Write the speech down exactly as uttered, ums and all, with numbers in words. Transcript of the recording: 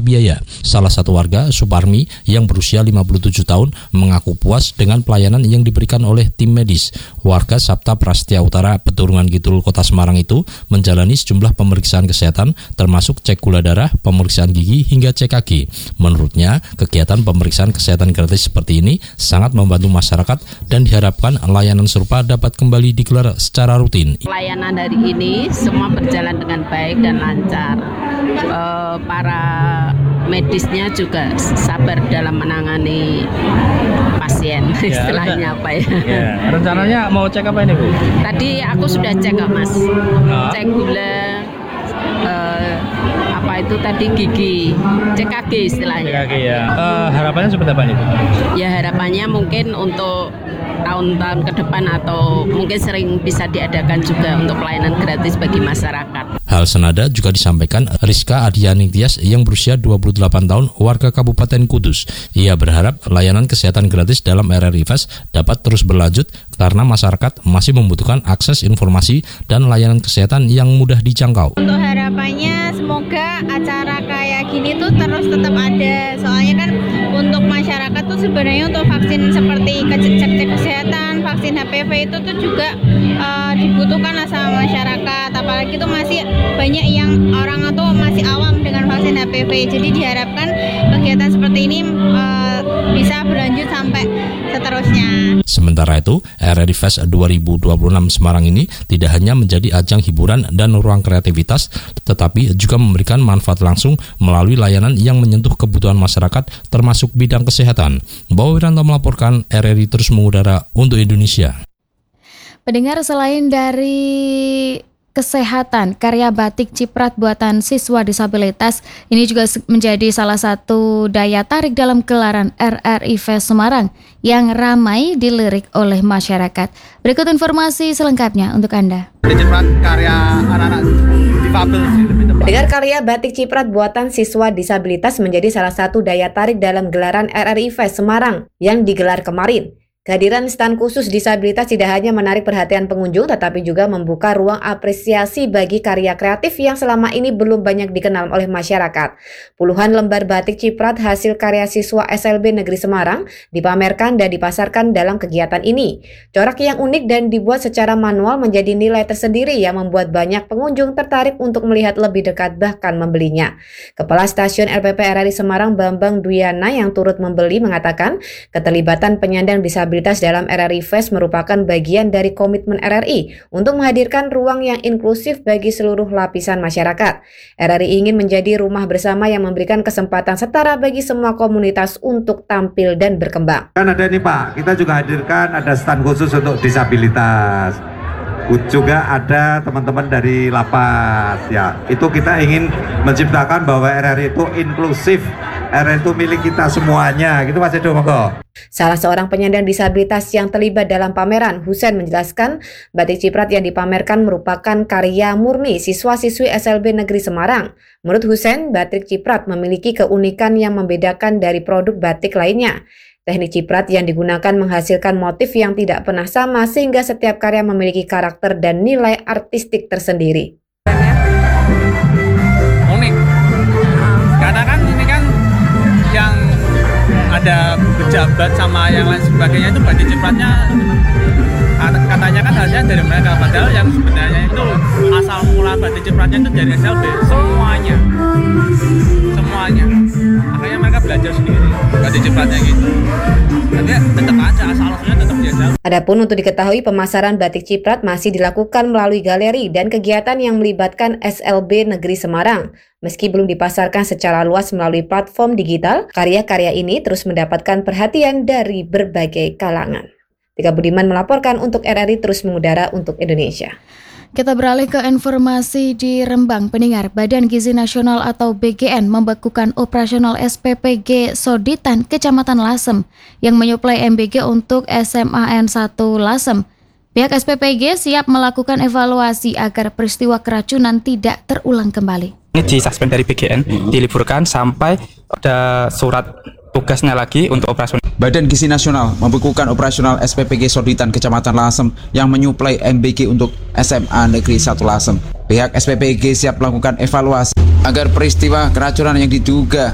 biaya. Salah satu warga, Suparmi, yang berusia lima puluh tujuh tahun, mengaku puas dengan pelayanan yang diberikan oleh tim medis. Warga Sabta Prastia Utara, Peturungan Kidul, Kota Semarang itu menjalani sejumlah pemeriksaan kesehatan, termasuk cek gula darah, pemeriksaan gigi, hingga C K G. Menurutnya, kegiatan pemeriksaan kesehatan gratis seperti ini sangat membantu masyarakat dan diharapkan layanan serupa dapat kembali digelar secara rutin. Pelayanan hari ini semua berjalan dengan baik dan lancar. E, para medisnya juga sabar dalam menangani pasien, ya, istilahnya apa ya. ya. Rencananya mau cek apa ini, Bu? Tadi aku sudah cek kok, Mas. Oh. Cek gula, uh, apa itu tadi gigi, C K G istilahnya. C K G ya. Uh, harapannya seperti apa nih, Bu? Ya harapannya mungkin untuk tahun-tahun ke depan atau mungkin sering bisa diadakan juga untuk pelayanan gratis bagi masyarakat. Hal senada juga disampaikan Rizka Adiani Tias yang berusia dua puluh delapan tahun, warga Kabupaten Kudus. Ia berharap layanan kesehatan gratis dalam R R I Fest dapat terus berlanjut karena masyarakat masih membutuhkan akses informasi dan layanan kesehatan yang mudah dijangkau. Untuk harapannya semoga acara kayak gini tuh terus tetap ada. Soalnya kan untuk masyarakat tuh sebenarnya untuk vaksin seperti cek-cek kesehatan, vaksin H P V itu tuh juga uh, dibutuhkan lah sama masyarakat. Apalagi tuh masih banyak yang orang itu masih awam dengan vaksin H P V. Jadi diharapkan kegiatan seperti ini uh, bisa berlanjut sampai seterusnya. Sementara itu, R R I Fest dua ribu dua puluh enam Semarang ini tidak hanya menjadi ajang hiburan dan ruang kreativitas, tetapi juga memberikan manfaat langsung melalui layanan yang menyentuh kebutuhan masyarakat, termasuk bidang kesehatan. Bawa Wiranto melaporkan, R R I terus mengudara untuk Indonesia. Pendengar, selain dari kesehatan, karya batik ciprat buatan siswa disabilitas ini juga menjadi salah satu daya tarik dalam gelaran R R I Fest Semarang yang ramai dilirik oleh masyarakat. Berikut informasi selengkapnya untuk Anda. Ciprat karya anak-anak difabel. Dengar karya batik ciprat buatan siswa disabilitas menjadi salah satu daya tarik dalam gelaran R R I Fest Semarang yang digelar kemarin. Kehadiran stand khusus disabilitas tidak hanya menarik perhatian pengunjung, tetapi juga membuka ruang apresiasi bagi karya kreatif yang selama ini belum banyak dikenal oleh masyarakat. Puluhan lembar batik ciprat hasil karya siswa S L B Negeri Semarang dipamerkan dan dipasarkan dalam kegiatan ini. Corak yang unik dan dibuat secara manual menjadi nilai tersendiri yang membuat banyak pengunjung tertarik untuk melihat lebih dekat bahkan membelinya. Kepala Stasiun L P P R R I Semarang Bambang Duyana yang turut membeli mengatakan keterlibatan penyandang disabilitas dalam R R I Fest merupakan bagian dari komitmen R R I untuk menghadirkan ruang yang inklusif bagi seluruh lapisan masyarakat. R R I ingin menjadi rumah bersama yang memberikan kesempatan setara bagi semua komunitas untuk tampil dan berkembang. Kan ada nih Pak, kita juga hadirkan ada stand khusus untuk disabilitas. Juga ada teman-teman dari Lapas ya. Itu kita ingin menciptakan bahwa R R I itu inklusif. R R I itu milik kita semuanya. Gitu Mas Edo, monggo. Salah seorang penyandang disabilitas yang terlibat dalam pameran, Husen, menjelaskan batik ciprat yang dipamerkan merupakan karya murni siswa-siswi S L B Negeri Semarang. Menurut Husen, batik ciprat memiliki keunikan yang membedakan dari produk batik lainnya. Teknik ciprat yang digunakan menghasilkan motif yang tidak pernah sama sehingga setiap karya memiliki karakter dan nilai artistik tersendiri. Unik, karena kan ini kan yang ada pejabat sama yang lain sebagainya itu batik cipratnya katanya kan hasilnya dari mereka, padahal yang sebenarnya itu asal mula batik cipratnya itu dari S L B semuanya semuanya makanya mereka belajar sendiri batik cipratnya gitu, tapi ya, tetap aja asal-usulnya tetap di S L B. Adapun untuk diketahui pemasaran batik ciprat masih dilakukan melalui galeri dan kegiatan yang melibatkan S L B Negeri Semarang. Meski belum dipasarkan secara luas melalui platform digital, karya-karya ini terus mendapatkan perhatian dari berbagai kalangan. Tika Budiman melaporkan untuk R R I terus mengudara untuk Indonesia. Kita beralih ke informasi di Rembang. Pendengar, Badan Gizi Nasional atau B G N membekukan operasional S P P G Soditan Kecamatan Lasem yang menyuplai M B G untuk S M A N satu Lasem. Pihak S P P G siap melakukan evaluasi agar peristiwa keracunan tidak terulang kembali. Ini disuspend dari B G N, diliburkan sampai ada surat tugasnya lagi untuk operasional. Badan Gizi Nasional membekukan operasional S P P G Soditan Kecamatan Lasem yang menyuplai M B G untuk S M A Negeri satu Lasem. Pihak S P P G siap melakukan evaluasi agar peristiwa keracunan yang diduga